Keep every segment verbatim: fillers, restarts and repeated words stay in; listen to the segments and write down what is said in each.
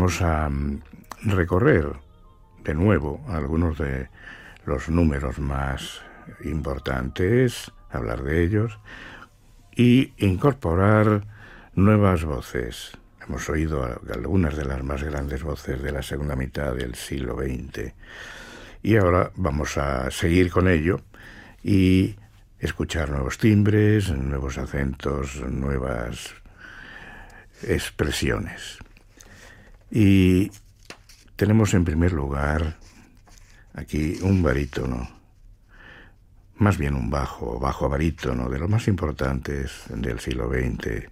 vamos a recorrer de nuevo algunos de los números más importantes, hablar de ellos y incorporar nuevas voces. Hemos oído algunas de las más grandes voces de la segunda mitad del siglo veinte y ahora vamos a seguir con ello y escuchar nuevos timbres, nuevos acentos, nuevas expresiones. Y tenemos en primer lugar aquí un barítono, más bien un bajo, bajo barítono, de los más importantes del siglo veinte.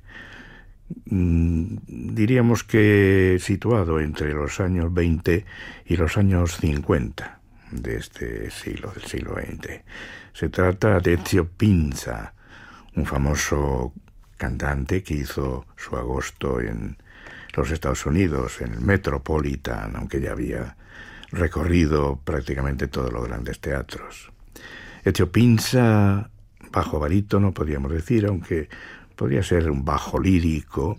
Diríamos que situado entre los años veinte y los años cincuenta de este siglo, del siglo veinte. Se trata de Ezio Pinza, un famoso cantante que hizo su agosto en los Estados Unidos, en el Metropolitan, aunque ya había recorrido prácticamente todos los grandes teatros. Ezio Pinza, bajo barítono, podríamos decir, aunque podría ser un bajo lírico,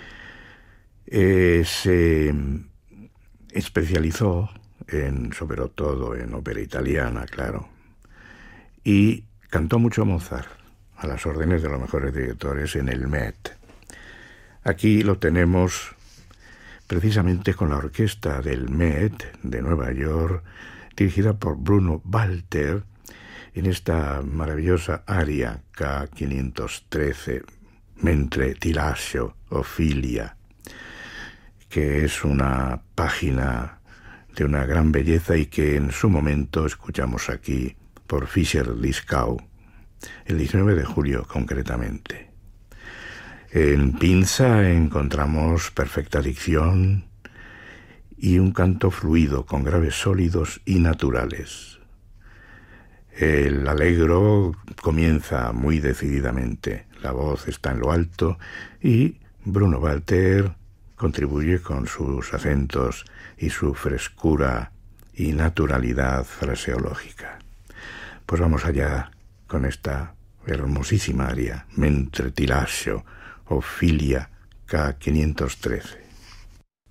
eh, se especializó en, sobre todo en ópera italiana, claro, y cantó mucho a Mozart, a las órdenes de los mejores directores en el Met. Aquí lo tenemos precisamente con la orquesta del Met de Nueva York, dirigida por Bruno Walter, en esta maravillosa aria K quinientos trece, Mentre ti lascio, Ophelia, que es una página de una gran belleza y que en su momento escuchamos aquí por Fischer-Dieskau, el diecinueve de julio concretamente. En Pinza encontramos perfecta dicción y un canto fluido con graves sólidos y naturales. El allegro comienza muy decididamente, la voz está en lo alto y Bruno Walter contribuye con sus acentos y su frescura y naturalidad fraseológica. Pues vamos allá con esta hermosísima aria, Mentre ti lascio, Ophelia K quinientos trece.